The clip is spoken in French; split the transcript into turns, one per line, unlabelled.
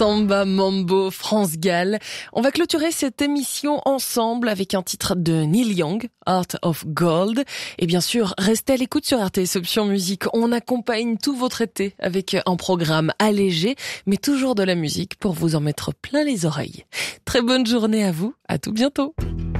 Samba, Mambo, France-Galles. On va clôturer cette émission ensemble avec un titre de Neil Young, Heart of Gold. Et bien sûr, restez à l'écoute sur RTS Option Musique. On accompagne tout votre été avec un programme allégé, mais toujours de la musique pour vous en mettre plein les oreilles. Très bonne journée à vous, à tout bientôt.